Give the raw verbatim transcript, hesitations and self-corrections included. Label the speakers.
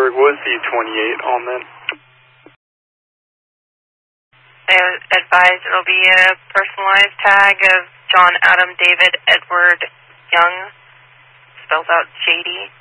Speaker 1: Was the twenty-eight on then?
Speaker 2: I advise it'll be a personalized tag of John Adam David Edward Young, spells out J D.